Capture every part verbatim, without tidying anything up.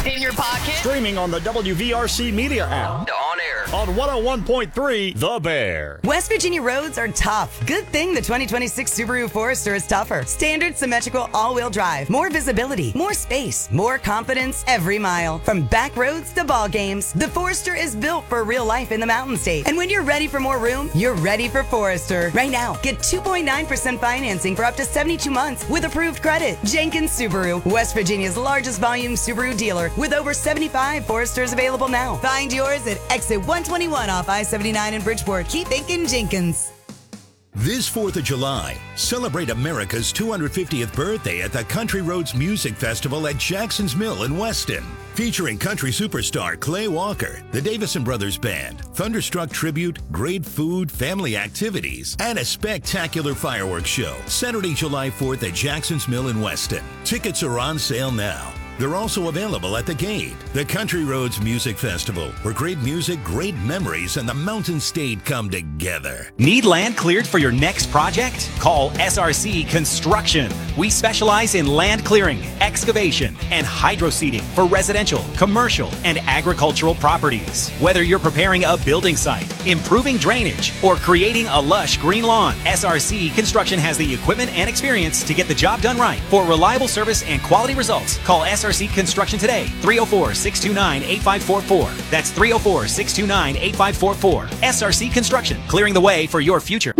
In your pocket. Streaming on the W V R C Media app. On air. On one oh one point three, The Bear. West Virginia roads are tough. Good thing the twenty twenty-six Subaru Forester is tougher. Standard symmetrical all-wheel drive. More visibility. More space. More confidence every mile. From back roads to ball games, the Forester is built for real life in the Mountain State. And when you're ready for more room, you're ready for Forester. Right now, get two point nine percent financing for up to seventy-two months with approved credit. Jenkins Subaru, West Virginia's largest volume Subaru dealer with over seventy-five Foresters available now. Find yours at exit one twenty-one off I seventy-nine in Bridgeport. Keep thinking Jenkins. This fourth of July, celebrate America's two hundred fiftieth birthday at the Country Roads Music Festival at Jackson's Mill in Weston. Featuring country superstar Clay Walker, the Davison Brothers Band, Thunderstruck Tribute, great food, family activities, and a spectacular fireworks show. Saturday, July fourth at Jackson's Mill in Weston. Tickets are on sale now. They're also available at the gate. The Country Roads Music Festival, where great music, great memories, and the Mountain State come together. Need land cleared for your next project? Call S R C Construction. We specialize in land clearing, excavation, and hydro seeding for residential, commercial, and agricultural properties. Whether you're preparing a building site, improving drainage, or creating a lush green lawn, S R C Construction has the equipment and experience to get the job done right. For reliable service and quality results, call S R C Construction today, three oh four, six two nine, eight five four four. That's three oh four, six two nine, eight five four four. S R C Construction, clearing the way for your future.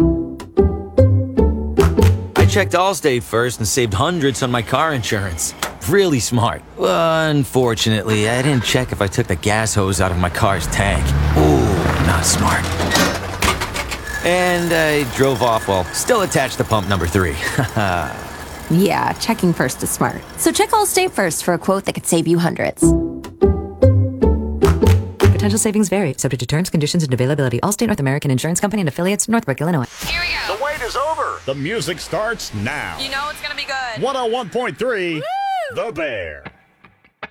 I checked Allstate first and saved hundreds on my car insurance. Really smart. Unfortunately, I didn't check if I took the gas hose out of my car's tank. Ooh, not smart. And I drove off while still attached to pump number three. Yeah, checking first is smart. So check Allstate first for a quote that could save you hundreds. Potential savings vary, subject to terms, conditions, and availability. Allstate North American Insurance Company and affiliates, Northbrook, Illinois. Here we go. The wait is over. The music starts now. You know it's gonna be good. one oh one point three, The Bear.